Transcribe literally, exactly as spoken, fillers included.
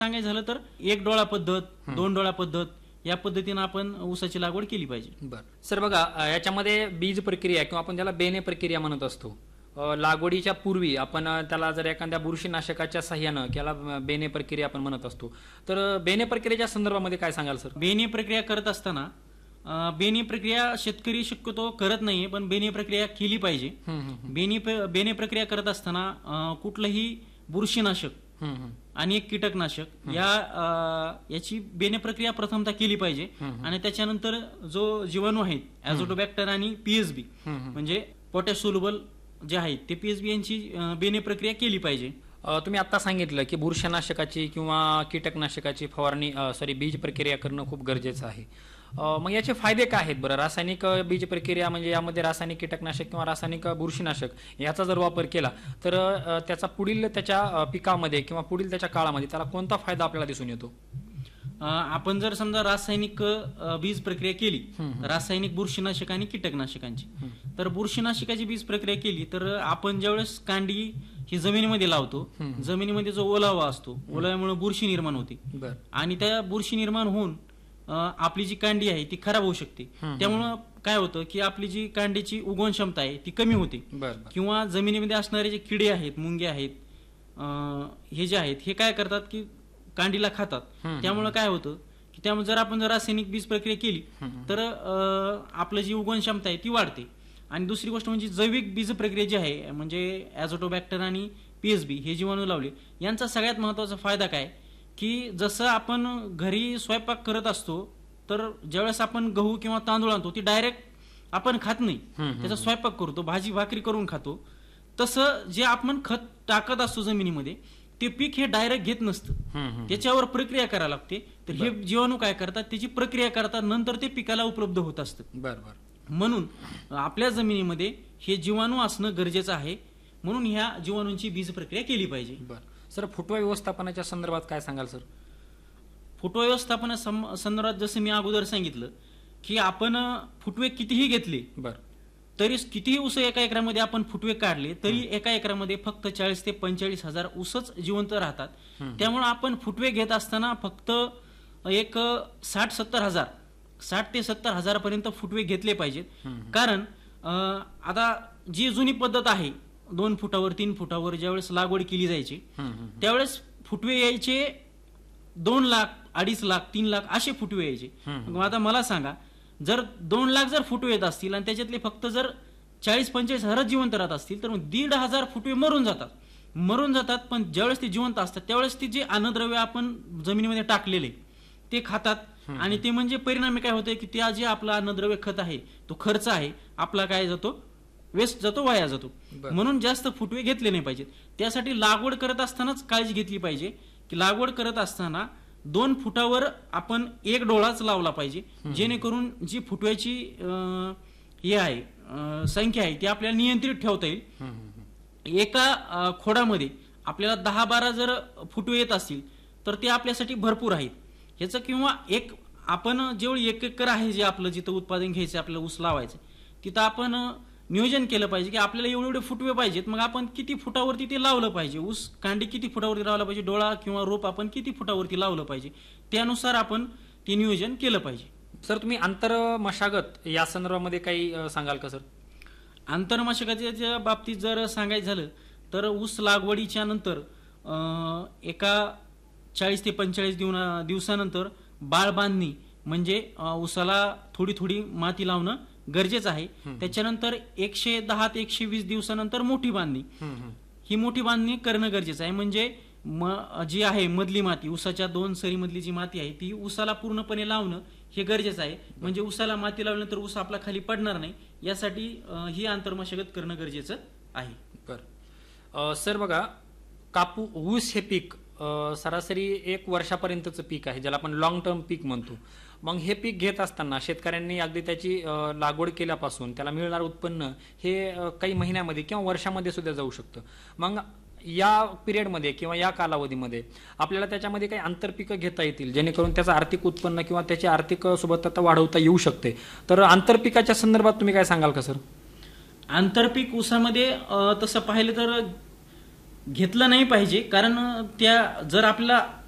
सांगायचं झालं तर एक डोळा पद्धत, दोन डोळा पद्धत या पद्धतीने आपण ऊसाची लागवड केली पाहिजे. बर सर, बघा याच्यामध्ये बीज प्रक्रिया किंवा आपण त्याला बेने प्रक्रिया म्हणत असतो. लागवडीच्या पूर्वी आपण त्याला जर एखाद्या बुरशीनाशकाच्या सहाय्यानं त्याला बेने प्रक्रिया आपण म्हणत असतो, तर बेने प्रक्रियेच्या संदर्भामध्ये काय सांगाल सर? बेने प्रक्रिया करत असताना बेने प्रक्रिया शेतकरी शक्यतो करत नाहीये, पण बेने प्रक्रिया केली पाहिजे. बेने बेने प्रक्रिया करत असताना कुठलंही बुरशीनाशक आणि एक कीटकनाशक या याची बेने प्रक्रिया प्रथमतः केली पाहिजे. आणि त्याच्यानंतर जो जीवाणू आहेत ॲझोटोबॅक्टर आणि पीएसबी म्हणजे पोटॅश सोल्युबल जे आहेत ते पीएसबी यांची बेने प्रक्रिया केली पाहिजे. तुम्ही आता सांगितलं की बुरशीनाशकाची किंवा कीटकनाशकाची फवारणी सॉरी बीज प्रक्रिया करणं खूप गरजेचं आहे. मग याचे फायदे काय आहेत बरं? रासायनिक बीज प्रक्रिया म्हणजे यामध्ये रासायनिक कीटकनाशक किंवा रासायनिक बुरशीनाशक याचा जर वापर केला तर त्याचा पुढील त्याच्या पिकामध्ये किंवा पुढील त्याच्या काळामध्ये त्याला कोणता फायदा आपल्याला दिसून येतो? आपण जर समजा रासायनिक बीज प्रक्रिया केली, रासायनिक बुरशीनाशक आणि कीटकनाशकांची, तर बुरशीनाशकाची बीज प्रक्रिया केली तर आपण ज्यावेळेस कांडी ही जमिनीमध्ये लावतो, जमिनीमध्ये जो ओलावा असतो, ओलाव्यामुळे बुरशी निर्माण होते आणि त्या बुरशी निर्माण होऊन आपली जी कांडी आहे ती खराब होऊ शकते. त्यामुळं काय होतं की आपली जी कांडीची उगवण क्षमता आहे ती कमी होते किंवा जमिनीमध्ये असणारे जे किडे आहेत, मुंगे आहेत, हे जे आहेत हे काय करतात की कांडीला खातात. त्यामुळे काय होतं की त्यामुळे जर आपण जर रासायनिक बीज प्रक्रिया केली तर आपलं जी उगवण क्षमता आहे ती वाढते. आणि दुसरी गोष्ट म्हणजे जैविक बीज प्रक्रिया जी आहे म्हणजे ॲझोटोबॅक्टर आणि पीएसबी हे जीवाणू लावले, यांचा सगळ्यात महत्वाचा फायदा काय की जसं आपण घरी स्वयंपाक करत असतो तर ज्यावेळेस आपण गहू किंवा तांदूळ आणतो ती डायरेक्ट आपण खात नाही, त्याचा स्वयंपाक करतो, भाजी भाकरी करून खातो. तसं जे आपण खत टाकत असतो जमिनीमध्ये ते पीक हे डायरेक्ट घेत नसतं, त्याच्यावर प्रक्रिया करायला लागते. तर हे जीवाणू काय करतात, त्याची प्रक्रिया करतात, नंतर ते पिकाला उपलब्ध होत असतं. बरोबर. म्हणून आपल्या जमिनीमध्ये हे जीवाणू असणं गरजेचं आहे, म्हणून ह्या जीवाणूंची बीज प्रक्रिया केली पाहिजे. बरं सर, फुटवा व्यवस्थापनाच्या संदर्भात काय सांगाल सर? फुटवा व्यवस्थापना संदर्भात जसं मी अगोदर सांगितलं की आपण फुटवे कितीही घेतले तरी कितीही ऊस एका एकरामध्ये आपण फुटवे काढले तरी एका एकरामध्ये फक्त चाळीस ते पंचेचाळीस हजार ऊसच जिवंत राहतात. त्यामुळे आपण फुटवे घेत असताना फक्त एक साठ सत्तर हजार साठ ते सत्तर हजारापर्यंत फुटवे घेतले पाहिजेत. कारण आता जी जुनी पद्धत आहे दोन फुटावर तीन फुटावर ज्यावेळेस लागवड केली जायची त्यावेळेस फुटवे यायचे दोन लाख अडीच लाख तीन लाख असे फुटवे यायचे. आता मला सांगा, जर दोन लाख जर फुटवे येत असतील आणि त्याच्यातले फक्त जर चाळीस पंचेचाळीस हजार जिवंत राहत असतील तर मग दीड हजार फुटवे मरून जातात मरून जातात पण ज्यावेळेस ते जिवंत असतात त्यावेळेस ते जे अन्नद्रव्य आपण जमिनीमध्ये टाकलेले ते खातात आणि ते म्हणजे परिणामी काय होतंय की त्या जे आपला अन्नद्रव्य खत आहे तो खर्च आहे आपला काय जातो, वेस्ट जातो, वाया जातो. म्हणून जास्त फुटवे घेतले नाही पाहिजेत. त्यासाठी लागवड करत असतानाच काळजी घेतली पाहिजे की लागवड करत असताना दोन फुटावर आपण एक डोळाच लावला पाहिजे, जेणेकरून जी फुटव्याची हे आहे संख्या आहे ती आपल्याला नियंत्रित ठेवता येईल. एका खोडामध्ये आपल्याला दहा बारा जर फुटवे येत असतील तर ते आपल्यासाठी भरपूर आहेत. ह्याचं किंवा एक आपण जेवढी एक एकर आहे जे आपलं जिथं उत्पादन घ्यायचं आपल्याला ऊस लावायचं तिथं आपण नियोजन केलं पाहिजे की आपल्याला एवढे एवढे फुटवे पाहिजेत, मग आपण किती फुटावरती ते लावलं पाहिजे, ऊस कांडी किती फुटावरती लावला पाहिजे, डोळा किंवा रोप आपण किती फुटावरती लावलं पाहिजे, त्यानुसार आपण ते नियोजन केलं पाहिजे. सर, तुम्ही आंतरमशागत या संदर्भामध्ये काही सांगाल का सर? आंतरमशागतीच्या बाबतीत जर सांगायचं झालं तर ऊस लागवडीच्या नंतर एका चाळीस ते पंचेचाळीस दिवसानंतर बाळ बांधणी म्हणजे ऊसाला थोडी थोडी माती लावणं गरजेचं आहे. त्याच्यानंतर एकशे दहा ते एकशे वीस दिवसानंतर मोठी बांधणी, ही मोठी बांधणी करणं गरजेचं आहे. म्हणजे जी आहे मधली माती, ऊसाच्या दोन सरी मधली जी माती आहे ती ऊसाला पूर्णपणे लावणं हे गरजेचं आहे. म्हणजे ऊसाला माती लावल्यानंतर ऊस आपला खाली पडणार नाही, यासाठी ही आंतरमशागत करणं गरजेचं आहे. बरं सर, बघा कापूस ऊस हे पीक सरासरी एक वर्षापर्यंतचं पीक आहे, ज्याला आपण लॉंग टर्म पीक म्हणतो. मग हे पीक घेत असताना शेतकऱ्यांनी अगदी त्याची लागवड केल्यापासून त्याला मिळणारं उत्पन्न हे काही महिन्यामध्ये किंवा वर्षामध्ये सुद्धा जाऊ शकतं. मग या पिरियडमध्ये किंवा या कालावधीमध्ये आपल्याला त्याच्यामध्ये काही आंतरपिकं घेता येतील जेणेकरून त्याचं आर्थिक उत्पन्न किंवा त्याची आर्थिक सोबतता वाढवता येऊ शकते. तर आंतरपिकाच्या संदर्भात तुम्ही काय सांगाल का सर? आंतरपीक ऊसामध्ये तसं पाहिलं तर घेतलं नाही पाहिजे, कारण त्या जर आपल्याला